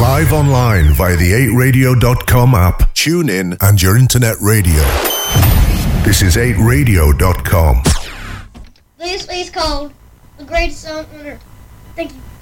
Live online via the 8radio.com app, tune in, and your internet radio. This is 8radio.com. This is called The Greatest Song on Earth. Thank you.